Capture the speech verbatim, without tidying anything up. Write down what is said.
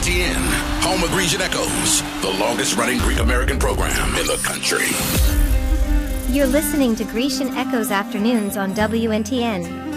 T N, home of Grecian Echoes, the longest-running Greek-American program in the country. You're listening to Grecian Echoes Afternoons on W N T N.